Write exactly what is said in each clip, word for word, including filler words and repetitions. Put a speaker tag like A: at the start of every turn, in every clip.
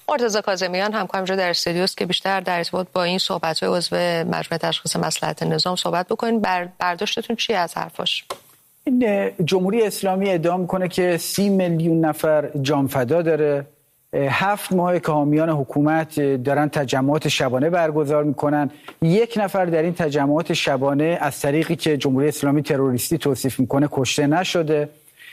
A: مرتضی کاظمیان همکارم در استودیو است که بیشتر در ارتباط با این صحبت‌های عضو مجمع تشخیص مصلحت نظام صحبت بکنین. بر برداشتتون چی از حرفاش؟
B: این جمهوری اسلامی ادعا میکنه که سی میلیون نفر جانفدا داره. هفت ماه که حامیان حکومت دارن تجمعات شبانه برگزار میکنن، یک نفر در این تجمعات شبانه از طریقی که جمهوری اسلامی تروریستی توصیف میکنه کشته نشده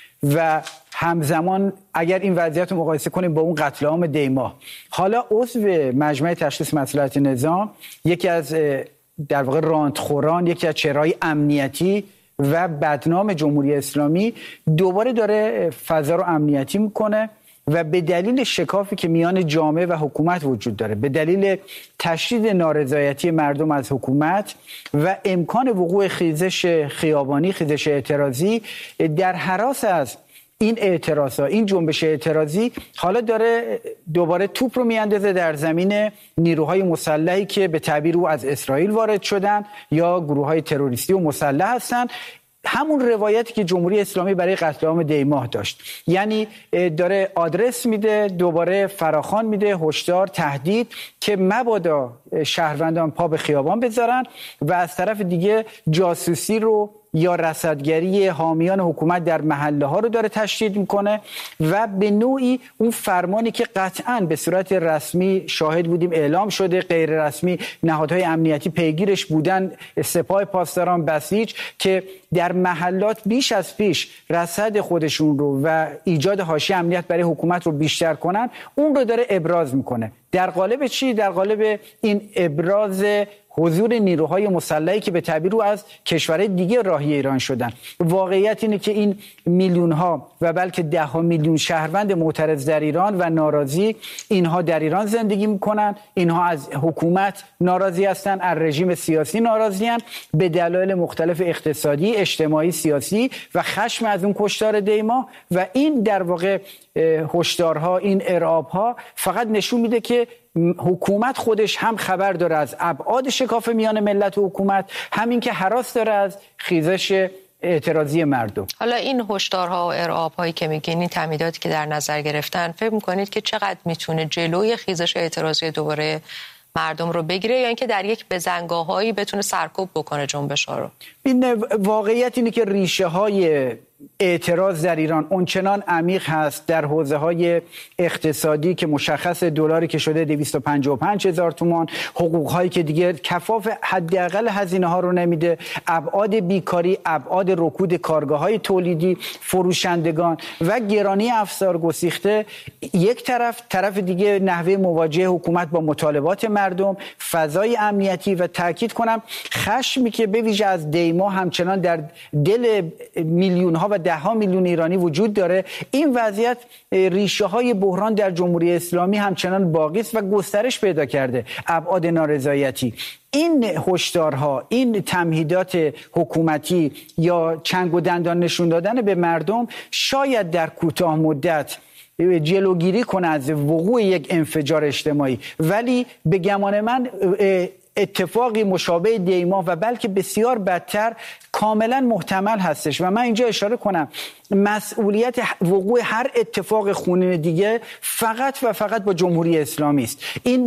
B: و همزمان اگر این وضعیت رو مقایسه کنیم با اون قتل عام دیما، حالا عضو مجمع تشخیص مصلحت نظام، یکی از در واقع راندخوران، یکی از چهره‌های امنیتی و بدنام جمهوری اسلامی، دوباره داره فضا رو امنیتی میکنه و به دلیل شکافی که میان جامعه و حکومت وجود داره، به دلیل تشدید نارضایتی مردم از حکومت و امکان وقوع خیزش خیابانی، خیزش اعتراضی، در هراس از این اعتراضا، این جنبش اعتراضی، حالا داره دوباره توپ رو میاندازه در زمین نیروهای مسلحی که به تعبیر او از اسرائیل وارد شدن یا گروه‌های تروریستی و مسلح هستن. همون روایتی که جمهوری اسلامی برای قتل عام دیماه داشت، یعنی داره آدرس میده، دوباره فراخوان میده، هشدار، تهدید که مبادا شهروندان پا به خیابان بذارن و از طرف دیگه جاسوسی رو یا رصدگری حامیان حکومت در محله ها رو داره تشدید میکنه و به نوعی اون فرمانی که قطعاً به صورت رسمی شاهد بودیم اعلام شده، غیر رسمی نهادهای امنیتی پیگیرش بودن، سپاه پاسداران، بسیج، که در محلات بیش از پیش رصد خودشون رو و ایجاد حاشیه امنیت برای حکومت رو بیشتر کنن، اون رو داره ابراز میکنه. در قالب چی؟ در قالب این ابراز حضور نیروهای مسلحی که به تعبیر او از کشورهای دیگه راهی ایران شدن. واقعیت اینه که این میلیون ها و بلکه ده ها میلیون شهروند معترض در ایران و ناراضی، اینها در ایران زندگی میکنن، اینها از حکومت ناراضی هستن، از رژیم سیاسی ناراضی هستن به دلایل مختلف اقتصادی، اجتماعی، سیاسی و خشم از اون کشتار دیما. و این در واقع هشدارها، این ارعابها فقط نشون میده که حکومت خودش هم خبر داره از ابعاد شکاف میان ملت و حکومت، همین که هراس داره از خیزش اعتراضی مردم.
A: حالا این هشدارها و ارعاب‌هایی که میگین، این تمهیداتی که در نظر گرفتن، فکر میکنید که چقدر میتونه جلوی خیزش اعتراضی دوباره مردم رو بگیره یا اینکه در یک بزنگاه‌هایی بتونه سرکوب بکنه جنبش‌ها رو؟
B: این واقعیت اینه که ریشه های اعتراض در ایران اونچنان عمیق هست در حوزه‌های اقتصادی که مشخص دلاری که شده دویست و پنجاه و پنج هزار تومان، حقوق‌هایی که دیگه کفاف حداقل هزینه‌ها رو نمیده، ابعاد بیکاری، ابعاد رکود کارگاه‌های تولیدی، فروشندگان و گرانی افزار گسیخته یک طرف، طرف دیگه نحوه مواجهه حکومت با مطالبات مردم، فضای امنیتی و تاکید کنم خشمی که به ویژه از دیما همچنان در دل میلیون‌ها و ده ها میلیون ایرانی وجود داره. این وضعیت ریشه های بحران در جمهوری اسلامی همچنان باقی است و گسترش پیدا کرده. ابعاد نارضایتی، این هشدارها، این تمهیدات حکومتی یا چنگ و دندان نشون دادن به مردم شاید در کوتاه مدت جلوگیری کنه از وقوع یک انفجار اجتماعی، ولی به گمان من اتفاقی مشابه دیما و بلکه بسیار بدتر کاملا محتمل هستش. و من اینجا اشاره کنم مسئولیت وقوع هر اتفاق خونین دیگه فقط و فقط با جمهوری اسلامی است. این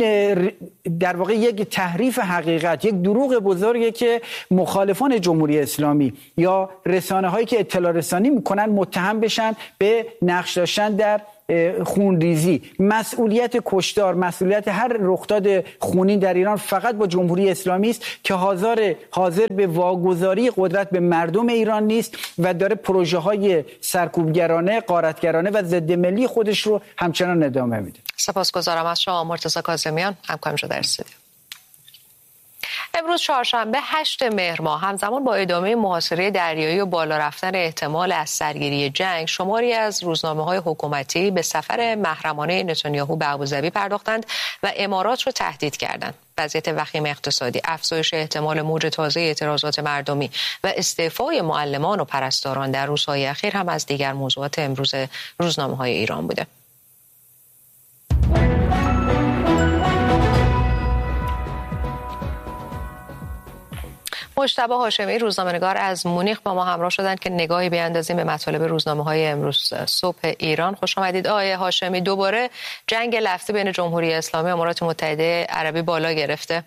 B: در واقع یک تحریف حقیقت، یک دروغ بزرگه که مخالفان جمهوری اسلامی یا رسانه هایی که اطلاع رسانی میکنن متهم بشن به نقش داشتن در خونریزی. مسئولیت کشتار، مسئولیت هر رخداد خونین در ایران فقط با جمهوری اسلامی است که حاضر حاضر به واگذاری قدرت به مردم ایران نیست و داره پروژه های سرکوبگرانه، غارتگرانه و ضد ملی خودش رو همچنان ادامه میده.
A: سپاسگزارم از شما مرتضی کاظمیان، همکارم شده در استودیو. امروز چهارشنبه هشتم مهر ماه همزمان با ادامه محاصره دریایی و بالا رفتن احتمال از سرگیری جنگ، شماری از روزنامه‌های حکومتی به سفر محرمانه نتانیاهو به ابوظبی پرداختند و امارات رو تهدید کردند. وضعیت وخیم اقتصادی، افزایش احتمال موج تازه اعتراضات مردمی و استعفای معلمان و پرستاران در روزهای اخیر هم از دیگر موضوعات امروز روزنامه‌های ایران بوده. مجتبی هاشمی روزنامه‌نگار از مونیخ با ما همراه شدند که نگاهی بیاندازیم به مطالب روزنامه‌های امروز صبح ایران. خوش آمدید آقای هاشمی. دوباره جنگ لفظی بین جمهوری اسلامی و امارات متحده عربی بالا گرفته.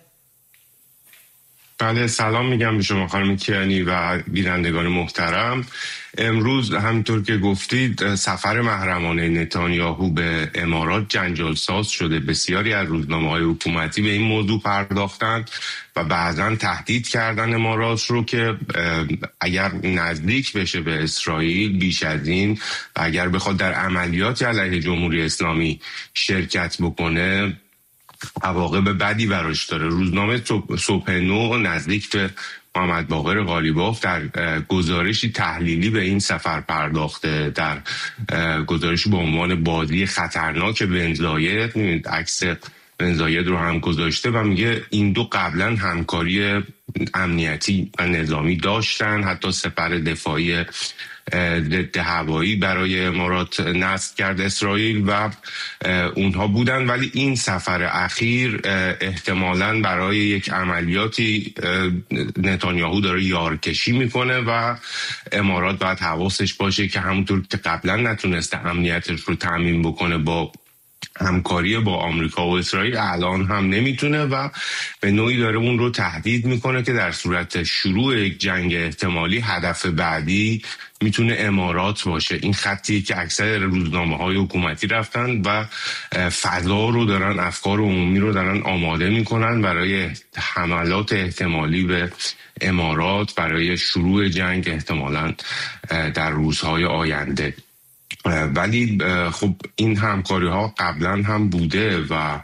C: بله، سلام میگم به شما خانم کیانی و بینندگان محترم. امروز همونطور که گفتید سفر محرمانه نتانیاهو به امارات جنجال ساز شده. بسیاری از روزنامه‌های حکومتی به این موضوع پرداختند و بعضا تهدید کردن امارات رو که اگر نزدیک بشه به اسرائیل بیش از این و اگر بخواد در عملیاتی علیه جمهوری اسلامی شرکت بکنه عواقب بدی براش داره. روزنامه صبح نو نزدیک به محمد باقر قالیباف در گزارشی تحلیلی به این سفر پرداخته. در گزارشی با عنوان بازی خطرناک بن زاید، می‌بینید عکس بن زاید رو هم گذاشته و میگه این دو قبلا همکاری امنیتی و نظامی داشتن، حتی سپر دفاعی ضد هوایی برای امارات نصب کرد اسرائیل و اونها بودن، ولی این سفر اخیر احتمالاً برای یک عملیاتی نتانیاهو داره یارکشی میکنه و امارات باید حواسش باشه که همونطور که قبلا نتونسته امنیتش رو تامین بکنه با همکاری با آمریکا و اسرائیل، الان هم نمیتونه و به نوعی داره اون رو تهدید میکنه که در صورت شروع یک جنگ احتمالی هدف بعدی میتونه امارات باشه. این خطیه که اکثر روزنامه‌های حکومتی رفتن و فضا رو دارن، افکار عمومی رو دارن آماده میکنن برای حملات احتمالی به امارات برای شروع جنگ احتمالاً در روزهای آینده. ولی خب این همکاری ها قبلا هم بوده و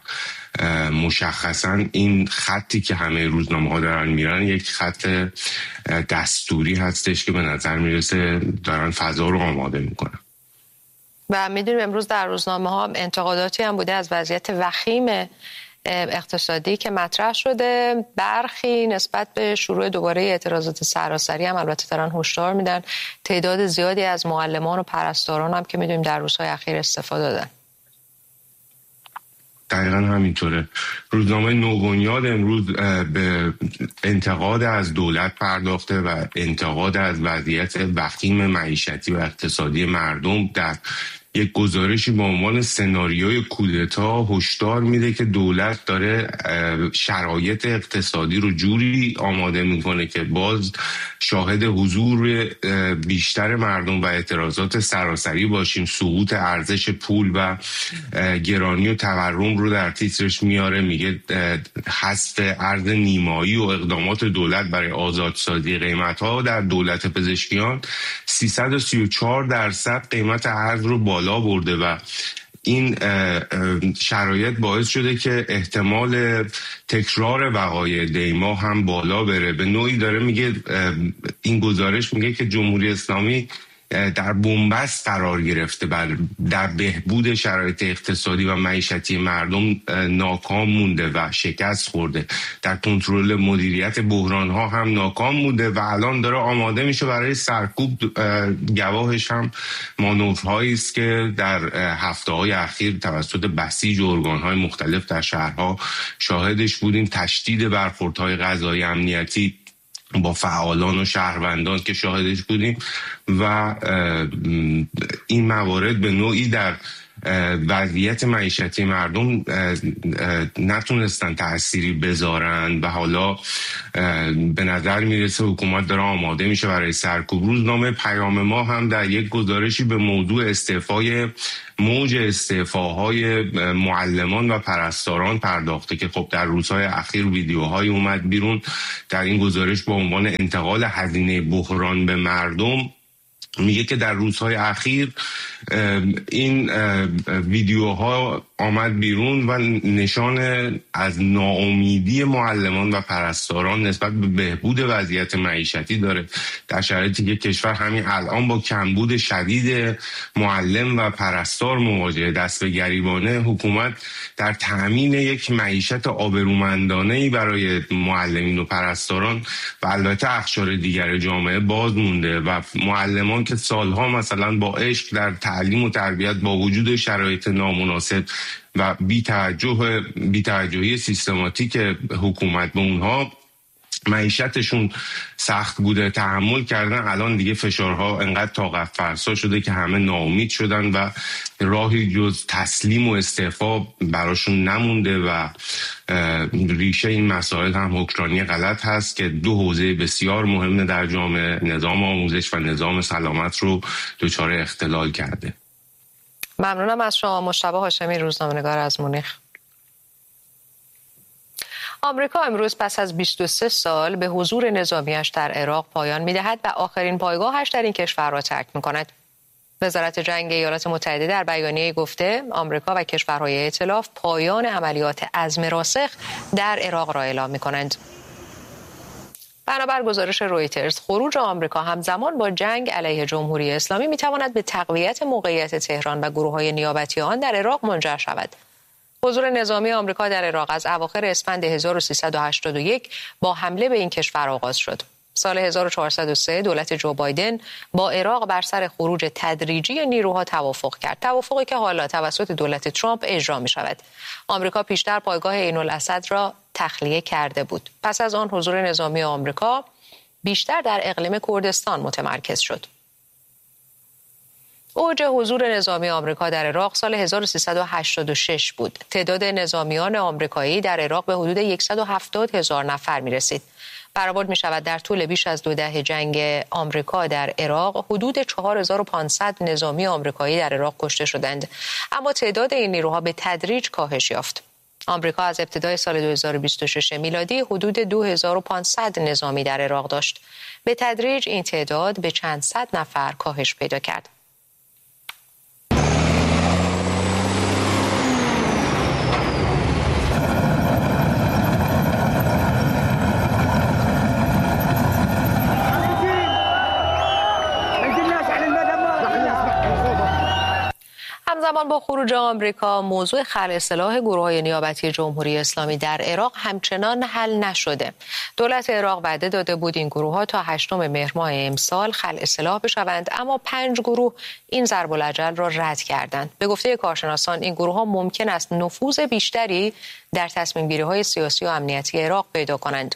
C: مشخصا این خطی که همه روزنامه ها دارن میرن یک خط دستوری هستش که به نظر میرسه دارن فضا رو آماده میکنن.
A: و میدونیم امروز در روزنامه ها انتقاداتی هم بوده از وضعیت وخیم اقتصادی که مطرح شده. برخی نسبت به شروع دوباره اعتراضات سراسری هم البته دارن هشدار میدن. تعداد زیادی از معلمان و پرستاران هم که میدونیم در روزهای اخیر استفاده دادن.
C: دقیقا همینطوره. روزنامه نوبنیاد امروز به انتقاد از دولت پرداخته و انتقاد از وضعیت وخیم معیشتی و اقتصادی مردم در یک گزارشی با عنوان سناریوی کودتا هشدار میده که دولت داره شرایط اقتصادی رو جوری آماده میکنه که باز شاهد حضور بیشتر مردم و اعتراضات سراسری باشیم. سقوط ارزش پول و گرانی و تورم رو در تیترش میاره، میگه حذف ارز نیمایی و اقدامات دولت برای آزادسازی قیمت‌ها در دولت پزشکیان سیصد و سی و چهار درصد قیمت ارز رو بالا برده و این شرایط باعث شده که احتمال تکرار وقایع دیما هم بالا بره. به نوعی داره میگه، این گزارش میگه که جمهوری اسلامی در بنبست قرار گرفته، بر در بهبود شرایط اقتصادی و معیشتی مردم ناکام مونده و شکست خورده، در کنترل مدیریت بحران ها هم ناکام مونده و الان داره آماده میشه برای سرکوب. گواهش هم مانورهایی است که در هفته های اخیر توسط بسیج ارگان های مختلف در شهرها شاهدش بودیم. تشدید برخوردهای قضایی امنیتی با فعالان و شهروندان که شاهدش بودیم و این موارد به نوعی در وضعیت معیشتی مردم نتونستن تأثیری بذارن و حالا به نظر میرسه حکومت داره آماده میشه برای سرکوب. روزنامه پیام ما هم در یک گزارشی به موضوع استعفای موج استعفاهای معلمان و پرستاران پرداخته که خب در روزهای اخیر ویدیوهای اومد بیرون. در این گزارش با عنوان انتقال هزینه بحران به مردم میگه که در روزهای اخیر این ویدیوها آمد بیرون و نشان از ناامیدی معلمان و پرستاران نسبت به بهبود وضعیت معیشتی داره، در شرایطی که کشور همین الان با کمبود شدید معلم و پرستار مواجهه. دست به گریبانه حکومت در تأمین یک معیشت آبرومندانه‌ای برای معلمین و پرستاران و البته اقشار دیگر جامعه باز مونده و معلمان که سالها مثلا با عشق در تعلیم و تربیت با وجود شرایط نامناسب و بی توجه بی توجهی سیستماتیک حکومت به اونها معیشتشون سخت بوده تحمل کردن، الان دیگه فشارها انقدر طاقت فرسا شده که همه ناامید شدن و راهی جز تسلیم و استعفا براشون نمونده و ریشه این مسائل هم حکمرانی غلط هست که دو حوزه بسیار مهم در جامعه، نظام آموزش و نظام سلامت رو دچار اختلال کرده.
A: ممنونم از شما مجتبی هاشمی، روزنامه‌نگار از مونیخ. آمریکا امروز پس از بیست و سه سال به حضور نظامیش در عراق پایان می‌دهد و آخرین پایگاهش در این کشور را ترک می‌کند. وزارت جنگ ایالات متحده در بیانیه گفته آمریکا و کشورهای ائتلاف پایان عملیات عزم راسخ در عراق را اعلام می‌کنند. بنابر گزارش رویترز، خروج آمریکا همزمان با جنگ علیه جمهوری اسلامی می‌تواند به تقویت موقعیت تهران و گروه‌های نیابتی آن در عراق منجر شود. حضور نظامی آمریکا در عراق از اواخر اسفند هزار و سیصد و هشتاد و یک با حمله به این کشور آغاز شد. سال هزار و چهارصد و سه دولت جو بایدن با عراق بر سر خروج تدریجی نیروها توافق کرد. توافقی که حالا توسط دولت ترامپ اجرا می شود. آمریکا پیشتر پایگاه عین الاسد را تخلیه کرده بود. پس از آن حضور نظامی آمریکا بیشتر در اقلیم کردستان متمرکز شد. اوج حضور نظامی آمریکا در عراق سال هزار و سیصد و هشتاد و شش بود. تعداد نظامیان آمریکایی در عراق به حدود صد و هفتاد هزار نفر می رسید. برآورد می شود در طول بیش از دو دهه جنگ آمریکا در عراق حدود چهار هزار و پانصد نظامی آمریکایی در عراق کشته شدند، اما تعداد این نیروها به تدریج کاهش یافت. آمریکا از ابتدای سال دو هزار و بیست و شش میلادی حدود دو هزار و پانصد نظامی در عراق داشت. به تدریج این تعداد به چند صد نفر کاهش پیدا کرد. همزمان با خروج آمریکا، موضوع خلع سلاح گروه‌های نیابتی جمهوری اسلامی در عراق همچنان حل نشده. دولت عراق وعده داده بود این گروه‌ها تا هشتم مهر ماه امسال خلع سلاح بشوند، اما پنج گروه این ضرب الاجل را رد کردند. به گفته کارشناسان این گروه‌ها ممکن است نفوذ بیشتری در تصمیم‌گیری‌های سیاسی و امنیتی عراق پیدا کنند.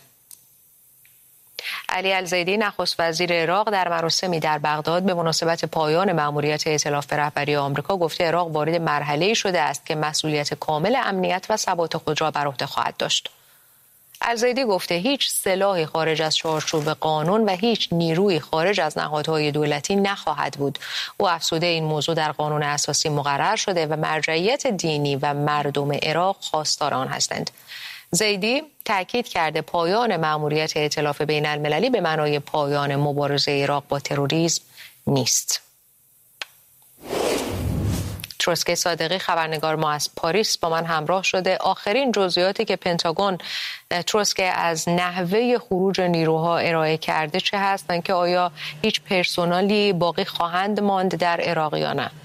A: علی الزیدی نخست وزیر عراق در مراسمی در بغداد به مناسبت پایان مأموریت ائتلاف به رهبری آمریکا گفته عراق وارد مرحله‌ای شده است که مسئولیت کامل امنیت و ثبات خود را بر عهده خواهد داشت. الزیدی گفته هیچ سلاحی خارج از چارچوب قانون و هیچ نیروی خارج از نهادهای دولتی نخواهد بود. او افزوده این موضوع در قانون اساسی مقرر شده و مرجعیت دینی و مردم عراق خواستار آن هستند. زیدی تاکید کرده پایان مأموریت ائتلاف بین المللی به معنای پایان مبارزه عراق با تروریسم نیست. تروسکه صادقی خبرنگار ما از پاریس با من همراه شده. آخرین جزئیاتی که پنتاگون تروسکه از نحوه خروج نیروها ارائه کرده چه هست و اینکه آیا هیچ پرسنلی باقی خواهند ماند در عراق یا نه؟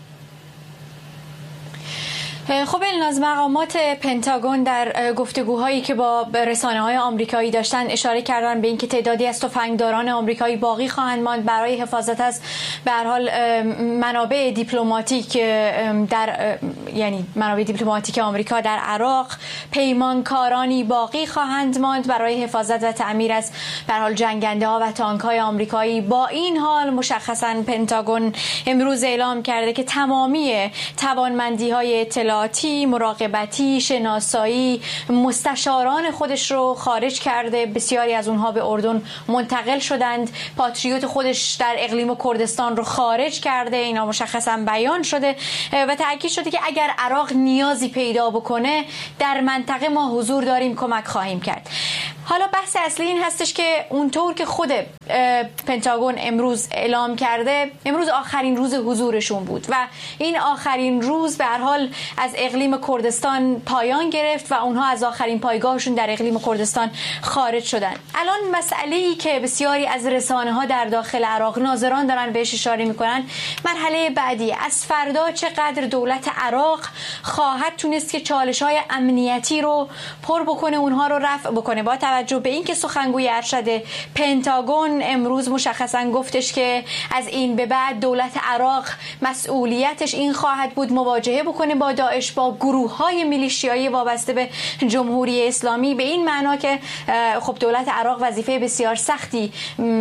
D: خب الناز، مقامات پنتاگون در گفتگوهایی که با رسانه‌های آمریکایی داشتن اشاره کردن به اینکه تعدادی از تفنگداران آمریکایی باقی خواهند ماند برای حفاظت از به هر حال منابع دیپلماتیک در یعنی منابع دیپلماتیک آمریکا در عراق. پیمانکارانی باقی خواهند ماند برای حفاظت و تعمیر از به هر حال جنگنده‌ها و تانک‌های آمریکایی. با این حال مشخصاً پنتاگون امروز اعلام کرده که تمامی توانمندی‌های اطلاعاتی، مراقبتی، شناسایی، مستشاران خودش رو خارج کرده. بسیاری از اونها به اردن منتقل شدند. پاتریوت خودش در اقلیم کردستان رو خارج کرده. اینا مشخصا بیان شده و تاکید شده که اگر عراق نیازی پیدا بکنه در منطقه ما حضور داریم، کمک خواهیم کرد. حالا بحث اصلی این هستش که اونطور که خود پنتاگون امروز اعلام کرده، امروز آخرین روز حضورشون بود و این آخرین روز به هر حال از اقلیم کردستان پایان گرفت و اونها از آخرین پایگاهشون در اقلیم کردستان خارج شدن. الان مسئله‌ای که بسیاری از رسانه‌ها در داخل عراق ناظران دارن بهش اشاره میکنن، مرحله بعدی از فردا چقدر دولت عراق خواهد تونست که چالش‌های امنیتی رو پر بکنه، اونها رو رفع بکنه. با توجه توجه به این که سخنگوی ارشد پنتاگون امروز مشخصا گفتش که از این به بعد دولت عراق مسئولیتش این خواهد بود مواجهه بکنه با داعش، با گروه‌های میلیشیایی وابسته به جمهوری اسلامی، به این معنا که خب دولت عراق وظیفه بسیار سختی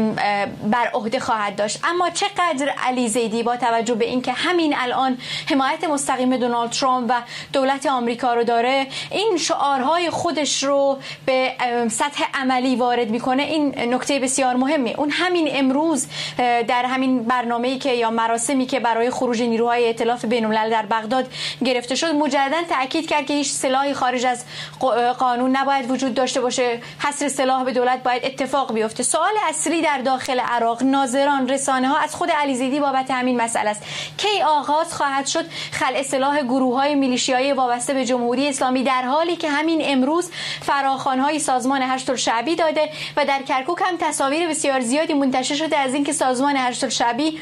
D: بر عهده خواهد داشت. اما چقدر علی زیدی با توجه به اینکه همین الان حمایت مستقیم دونالد ترامپ و دولت آمریکا رو داره، این شعارهای خودش رو به سطح عملی وارد میکنه، این نکته بسیار مهمه. اون همین امروز در همین برنامه‌ای که یا مراسمی که برای خروج نیروهای ائتلاف بین‌الملل در بغداد گرفته شد، مجددا تاکید کرد که هیچ سلاحی خارج از قانون نباید وجود داشته باشه، حصر سلاح به دولت باید اتفاق بیفته. سوال اصلی در داخل عراق، ناظران، رسانه ها از خود علی زیدی بابت همین مسئله است. کی آغاز خواهد شد خلع سلاح گروه‌های میلیشیایی وابسته به جمهوری اسلامی، در حالی که همین امروز فراخوان‌های سازمان هشت‌الشعبی داده و در کرکوک هم تصاویر بسیار زیادی منتشر شده از اینکه سازمان هشت‌الشعبی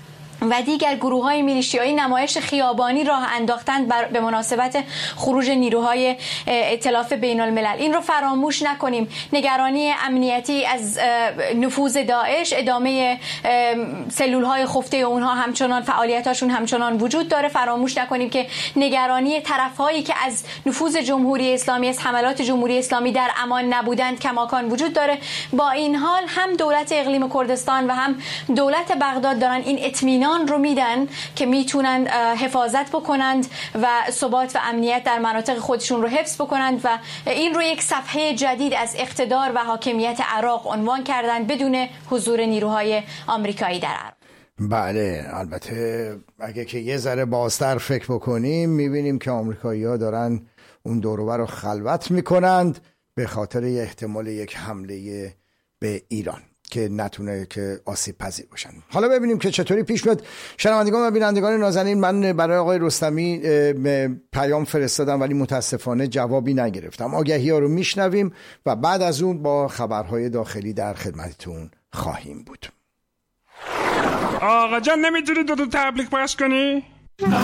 D: و دیگر گروه‌های میلیشیایی نمایش خیابانی راه انداختند به مناسبت خروج نیروهای ائتلاف بین‌الملل. این رو فراموش نکنیم. نگرانی امنیتی از نفوذ داعش، ادامه سلول‌های خفته اونها همچنان، فعالیتاشون همچنان وجود داره. فراموش نکنیم که نگرانی طرف‌هایی که از نفوذ جمهوری اسلامی، از حملات جمهوری اسلامی در امان نبودند کماکان وجود داره. با این حال هم دولت اقلیم کردستان و هم دولت بغداد دارن این اطمینان رو میدن که میتونن حفاظت بکنند و ثبات و امنیت در مناطق خودشون رو حفظ بکنند و این رو یک صفحه جدید از اقتدار و حاکمیت عراق عنوان کردن بدون حضور نیروهای آمریکایی در عراق.
E: بله، البته اگه که یه ذره بازتر فکر بکنیم میبینیم که آمریکایی‌ها دارن اون دور و بر رو خلوت میکنند به خاطر احتمال یک حمله به ایران که نتونه که آسیب پذیر باشن. حالا ببینیم که چطوری پیش میاد. شنوندگان و بینندگان نازنین، من برای آقای رستمی پیام فرستادم ولی متاسفانه جوابی نگرفتم. آگهی ها رو میشنویم و بعد از اون با خبرهای داخلی در خدمتتون خواهیم بود.
F: آقا جان نمیتونی دو تا تبلیغ پخش کنی؟